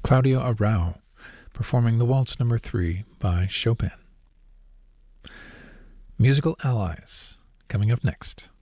Claudio Arrau performing the Waltz Number 3 by Chopin. Musical Allies coming up next.